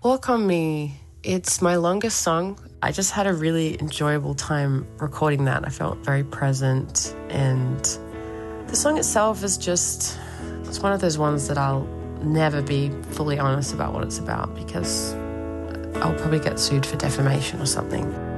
Walk on Me, it's my longest song. I just had a really enjoyable time recording that. I felt very present, and the song itself is just, it's one of those ones that I'll never be fully honest about what it's about because I'll probably get sued for defamation or something.